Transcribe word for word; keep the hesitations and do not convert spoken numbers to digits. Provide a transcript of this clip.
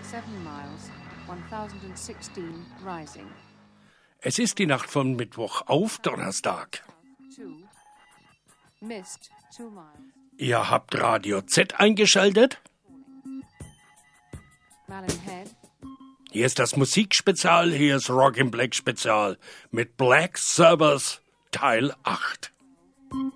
Es ist die Nacht von Mittwoch auf Donnerstag. Ihr habt Radio Z eingeschaltet? Hier ist das Musikspezial, hier ist Rock in Black Spezial mit Black Sabbath Teil acht.